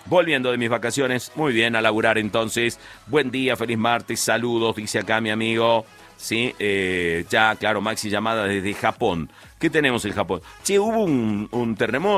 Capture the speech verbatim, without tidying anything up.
Volviendo de mis vacaciones, muy bien, a laburar entonces. Buen día, feliz martes, saludos, dice acá mi amigo. Sí, eh, ya, claro, Maxi llamada desde Japón. ¿Qué tenemos en Japón? Che, hubo un, un terremoto.